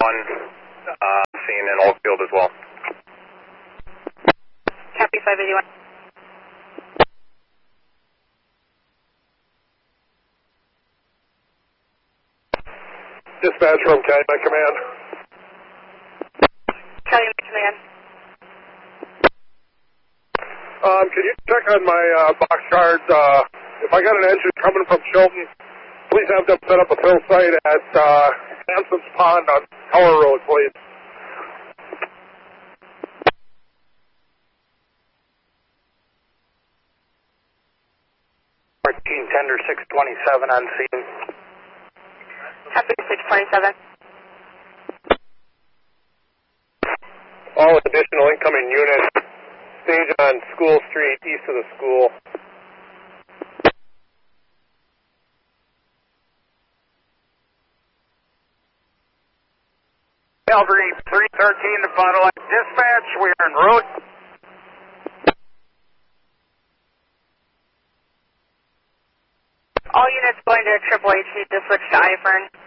seen in Oldfield as well. Copy 581. Dispatch from Calumet Command. Calumet Command. Can you check on my box cards? If I got an engine coming from Chilton, please have them set up a fill site at Hanson's Pond on Tower Road, please. Tender 627 on scene. Copy 627. All additional incoming units, stage on School Street, east of the school. Calvary 313 to Fond du Lac. Dispatch, we are en route. All units going to Triple H need to switch to iFern.